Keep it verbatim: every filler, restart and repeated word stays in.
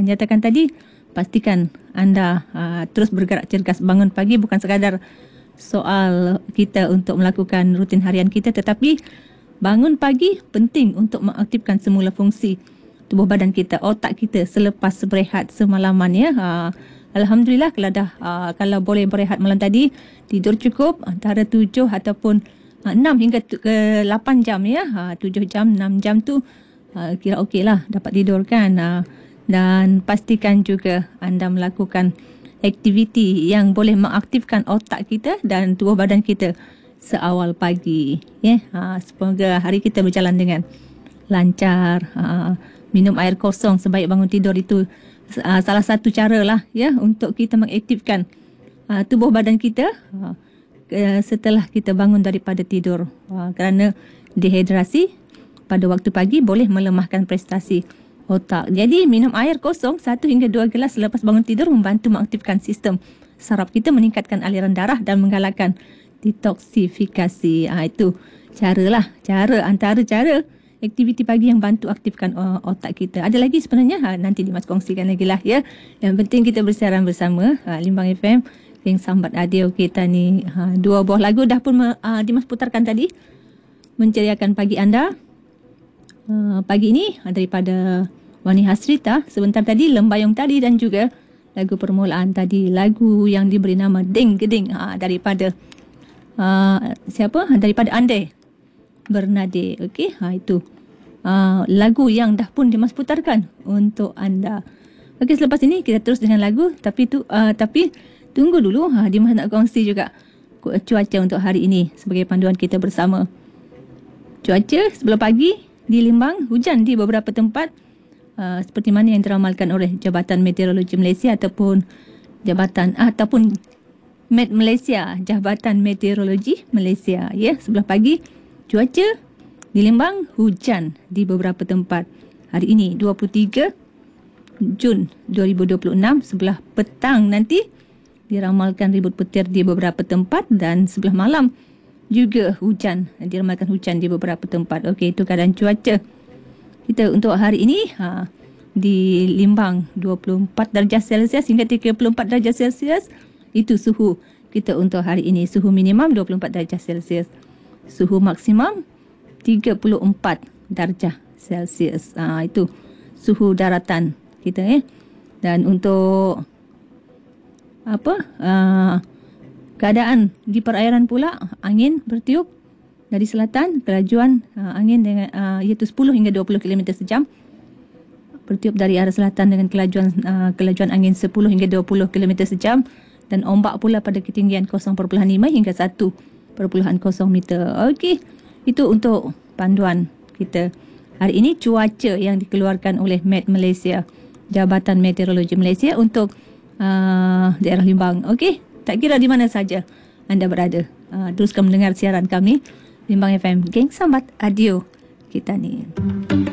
nyatakan tadi, pastikan anda uh, terus bergerak cergas. Bangun pagi bukan sekadar soal kita untuk melakukan rutin harian kita, tetapi bangun pagi penting untuk mengaktifkan semula fungsi tubuh badan kita, otak kita selepas berehat semalaman ya. Uh, Alhamdulillah kalau dah uh, kalau boleh berehat malam tadi, tidur cukup antara tujuh ataupun uh, enam hingga tu, ke lapan jam ya. Uh, tujuh jam, enam jam tu uh, kira okey lah dapat tidur kan. Uh, dan pastikan juga anda melakukan aktiviti yang boleh mengaktifkan otak kita dan tubuh badan kita seawal pagi ya. Ha, semoga hari kita berjalan dengan lancar. Ha, minum air kosong sebaik bangun tidur itu uh, salah satu cara lah ya untuk kita mengaktifkan uh, tubuh badan kita uh, setelah kita bangun daripada tidur. Uh, kerana dehidrasi pada waktu pagi boleh melemahkan prestasi otak. Jadi minum air kosong satu hingga dua gelas selepas bangun tidur membantu mengaktifkan sistem saraf kita, meningkatkan aliran darah dan menggalakkan detoksifikasi. Ha, itu caralah, cara antara cara aktiviti pagi yang bantu aktifkan uh, otak kita. Ada lagi sebenarnya, ha, nanti Dimas kongsikan lagi lah ya. Yang penting kita bersiaran bersama ha, Limbang F M, Ring Sambat Adil kita ni. Ha, dua buah lagu dah pun uh, Dimas putarkan tadi, menceriakan pagi anda. Uh, pagi ini daripada Wani Hasrita sebentar tadi, Lembayung tadi, dan juga lagu permulaan tadi, lagu yang diberi nama Ding Geding ha, daripada uh, siapa? Daripada Andai Bernade. Okey, ha, itu uh, lagu yang dah pun Dimas putarkan untuk anda. Okey, selepas ini kita terus dengan lagu, tapi tu uh, tapi tunggu dulu, ha, Dimas nak kongsi juga cuaca untuk hari ini sebagai panduan kita bersama. Cuaca sebelah pagi di Limbang, hujan di beberapa tempat uh, seperti mana yang diramalkan oleh Jabatan Meteorologi Malaysia ataupun Jabatan ah, ataupun Met Malaysia, Jabatan Meteorologi Malaysia ya. Sebelah pagi cuaca di Limbang, hujan di beberapa tempat. Hari ini dua puluh tiga Jun dua ribu dua puluh enam, sebelah petang nanti diramalkan ribut petir di beberapa tempat, dan sebelah malam juga hujan, diramalkan hujan di beberapa tempat. Okey, itu keadaan cuaca kita untuk hari ini. Ha, di Limbang dua puluh empat darjah Celsius hingga tiga puluh empat darjah Celsius. Itu suhu kita untuk hari ini. Suhu minimum dua puluh empat darjah Celsius. Suhu maksimum tiga puluh empat darjah Celsius. Ha, itu suhu daratan kita eh. Dan untuk apa? Uh, keadaan di perairan pula, angin bertiup dari selatan, kelajuan uh, angin dengan uh, iaitu sepuluh hingga dua puluh kilometer sejam. Bertiup dari arah selatan dengan kelajuan uh, kelajuan angin sepuluh hingga dua puluh kilometer sejam, dan ombak pula pada ketinggian kosong perpuluhan lima hingga satu perpuluhan kosong meter. Okey, itu untuk panduan kita hari ini, cuaca yang dikeluarkan oleh Met Malaysia, Jabatan Meteorologi Malaysia untuk uh, daerah Limbang. Okey, tak kira di mana saja anda berada, uh, teruskan mendengar siaran kami Limbang F M, Geng Sambat Adio kita ni.